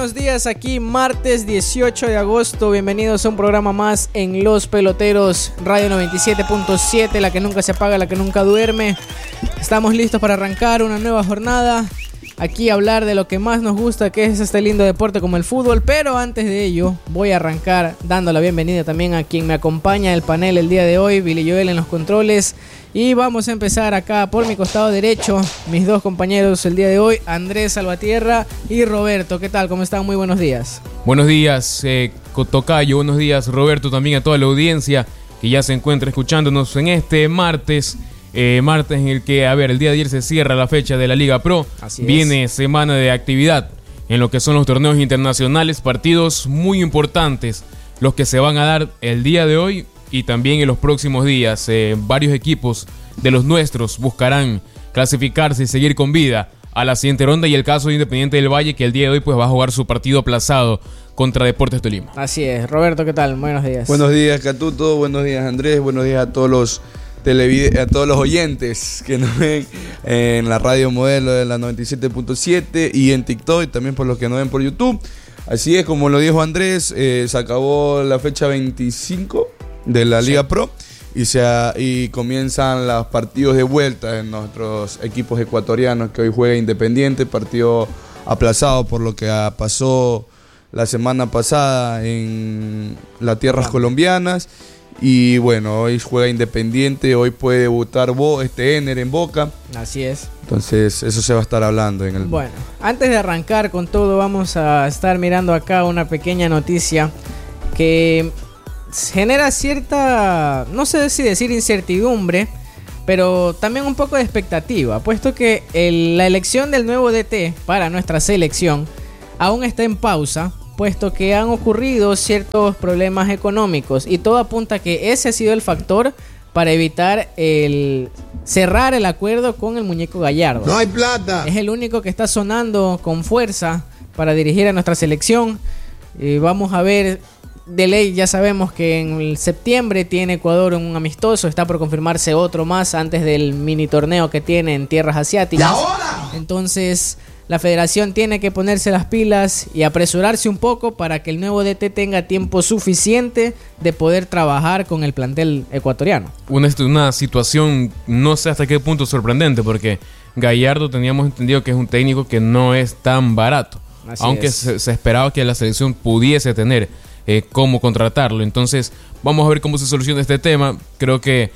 Buenos días, aquí martes 18 de agosto, bienvenidos a un programa más en Los Peloteros, Radio 97.7, la que nunca se apaga, la que nunca duerme. Estamos listos para arrancar una nueva jornada, aquí a hablar de lo que más nos gusta, que es este lindo deporte como el fútbol, pero antes de ello voy a arrancar dando la bienvenida también a quien me acompaña en el panel el día de hoy, Billy Joel en los controles. Y vamos a empezar acá por mi costado derecho, mis dos compañeros el día de hoy, Andrés Salvatierra y Roberto. ¿Qué tal? ¿Cómo están? Muy buenos días. Buenos días, Tocayo. Buenos días, Roberto, también a toda la audiencia que ya se encuentra escuchándonos en este martes. Martes en el que, el día de ayer se cierra la fecha de la Liga Pro. Así es. Viene semana de actividad en lo que son los torneos internacionales, partidos muy importantes, los que se van a dar el día de hoy y también en los próximos días. Varios equipos de los nuestros buscarán clasificarse y seguir con vida a la siguiente ronda, y el caso de Independiente del Valle, que el día de hoy pues va a jugar su partido aplazado contra Deportes Tolima. Así es. Roberto, ¿qué tal? Buenos días. Buenos días, Catuto. Buenos días, Andrés. Buenos días a todos los a todos los oyentes que nos ven en la radio modelo de la 97.7 y en TikTok, y también por los que nos ven por YouTube. Así es, como lo dijo Andrés, se acabó la fecha 25 de la Liga Pro y comienzan los partidos de vuelta en nuestros equipos ecuatorianos, que hoy juega Independiente, partido aplazado por lo que pasó la semana pasada en las tierras colombianas. Y bueno, hoy juega Independiente, hoy puede debutar Ener en Boca. Así es. Entonces eso se va a estar hablando en el... Bueno, antes de arrancar con todo, vamos a estar mirando acá una pequeña noticia que genera cierta, no sé si decir incertidumbre, pero también un poco de expectativa, puesto que la elección del nuevo DT para nuestra selección aún está en pausa, puesto que han ocurrido ciertos problemas económicos y todo apunta a que ese ha sido el factor para evitar cerrar el acuerdo con el muñeco Gallardo. No hay plata. Es el único que está sonando con fuerza para dirigir a nuestra selección. Vamos a ver, de ley ya sabemos que en septiembre tiene Ecuador un amistoso, está por confirmarse otro más antes del mini torneo que tiene en tierras asiáticas. ¿Y ahora? Entonces la federación tiene que ponerse las pilas y apresurarse un poco para que el nuevo DT tenga tiempo suficiente de poder trabajar con el plantel ecuatoriano. Una situación no sé hasta qué punto sorprendente, porque Gallardo teníamos entendido que es un técnico que no es tan barato. Así aunque es. se esperaba que la selección pudiese tener cómo contratarlo. Entonces vamos a ver cómo se soluciona este tema. Creo que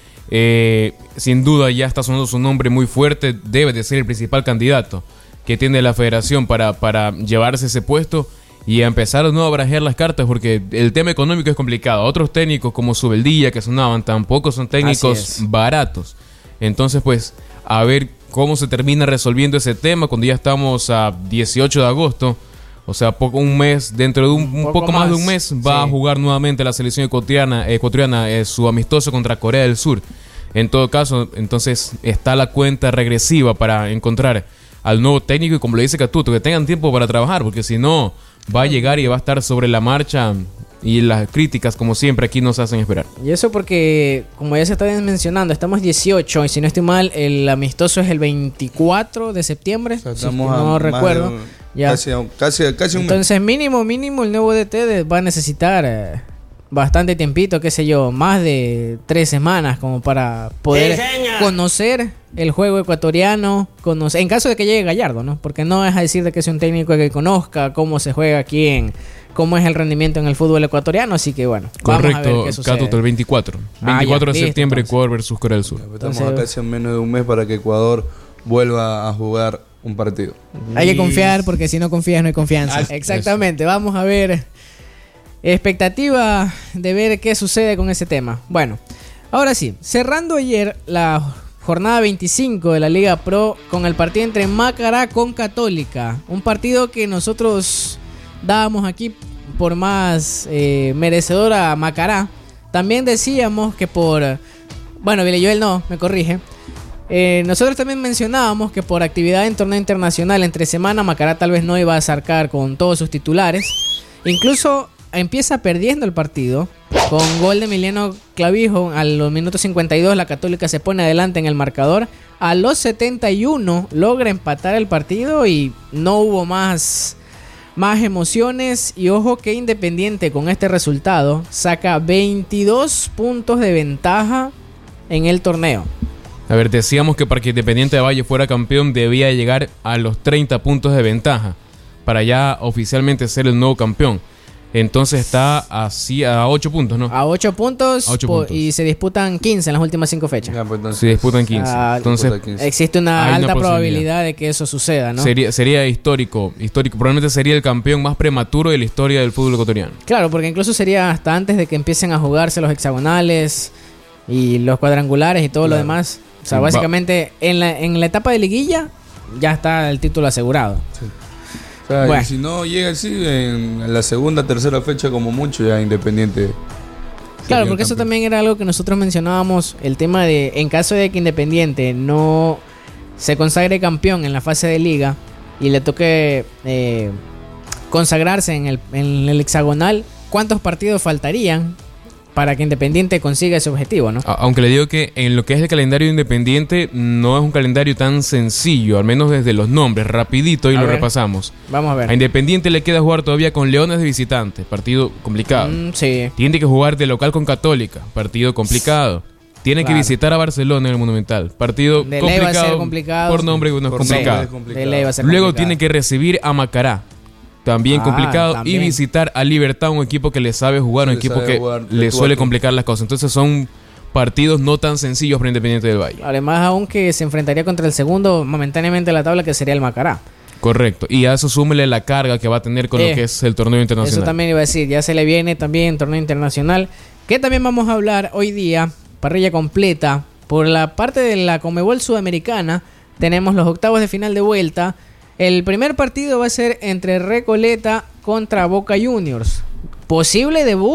sin duda ya está sonando su nombre muy fuerte. Debe de ser el principal candidato que tiene la federación para llevarse ese puesto y a empezar de nuevo a barajar las cartas, porque el tema económico es complicado. Otros técnicos como Subeldía que sonaban tampoco son técnicos baratos. Entonces pues a ver cómo se termina resolviendo ese tema cuando ya estamos a 18 de agosto. O sea, un mes, dentro de un poco más de un mes va a jugar nuevamente la selección ecuatoriana su amistoso contra Corea del Sur. En todo caso, entonces está la cuenta regresiva para encontrar al nuevo técnico, y como le dice Catuto, que tengan tiempo para trabajar, porque si no va a llegar y va a estar sobre la marcha, y las críticas como siempre aquí nos hacen esperar. Y eso porque, como ya se está mencionando, estamos 18 y si no estoy mal, el amistoso es el 24 de septiembre, O sea, si no recuerdo. Casi un mes. Entonces mínimo el nuevo DT va a necesitar bastante tiempito, qué sé yo, más de 3 semanas como para poder conocer el juego ecuatoriano, en caso de que llegue Gallardo, ¿no? Porque no es a decir de que es un técnico que conozca cómo se juega aquí, cómo es el rendimiento en el fútbol ecuatoriano, así que bueno, correcto, vamos a ver qué sucede. Catuto, el 24 de septiembre, Ecuador versus Corea del Sur. Estamos a casi menos de un mes para que Ecuador vuelva a jugar un partido. Hay que confiar, porque si no confías no hay confianza. Exactamente, vamos a ver. Expectativa de ver qué sucede con ese tema. Bueno, ahora sí, cerrando ayer la jornada 25 de la Liga Pro con el partido entre Macará con Católica. Un partido que nosotros dábamos aquí por más merecedor a Macará. También decíamos que Billy Joel no, me corrige. Nosotros también mencionábamos que por actividad en torneo internacional entre semana Macará tal vez no iba a sacar con todos sus titulares. Incluso empieza perdiendo el partido con gol de Emiliano Clavijo a los minutos 52. La Católica se pone adelante en el marcador. A los 71 logra empatar el partido y no hubo más más emociones. Y ojo que Independiente con este resultado saca 22 puntos de ventaja en el torneo. A ver, decíamos que para que Independiente de Valle fuera campeón debía llegar a los 30 puntos de ventaja para ya oficialmente ser el nuevo campeón. Entonces está así a 8 puntos, ¿no? A 8 puntos, y se disputan 15 en las últimas 5 fechas. Ya, pues, entonces, Se disputan 15. Entonces existe una hay alta una probabilidad de que eso suceda, ¿no? Sería histórico. Probablemente sería el campeón más prematuro de la historia del fútbol ecuatoriano. Claro, porque incluso sería hasta antes de que empiecen a jugarse los hexagonales y los cuadrangulares y todo lo demás. O sea, básicamente en la etapa de liguilla ya está el título asegurado. Sí. O sea, Bueno. y si no llega así, en la segunda, tercera fecha como mucho, ya Independiente. Claro, porque eso también era algo que nosotros mencionábamos, el tema de, en caso de que Independiente no se consagre campeón en la fase de liga y le toque consagrarse en el hexagonal, ¿cuántos partidos faltarían para que Independiente consiga ese objetivo, ¿no? Aunque le digo que en lo que es el calendario Independiente no es un calendario tan sencillo, al menos desde los nombres, rapidito y lo repasamos. Vamos a ver. A Independiente le queda jugar todavía con Leones de visitante, partido complicado. Sí. Tiene que jugar de local con Católica, partido complicado. Tiene que visitar a Barcelona en el Monumental, partido De ley va a ser complicado. Por nombre no es complicado. De ley va a ser Luego complicado. tiene que recibir a Macará, también complicado, también. y visitar a Libertad, un equipo que le sabe jugar, un equipo que le suele complicar las cosas. Entonces son partidos no tan sencillos para Independiente del Valle. Además, aún que se enfrentaría contra el segundo momentáneamente de la tabla, que sería el Macará. Correcto, y a eso súmele la carga que va a tener con lo que es el torneo internacional. Eso también iba a decir, ya se le viene también torneo internacional, que también vamos a hablar hoy día, parrilla completa. Por la parte de la Conmebol Sudamericana tenemos los octavos de final de vuelta. El primer partido va a ser entre Recoleta contra Boca Juniors. Posible debut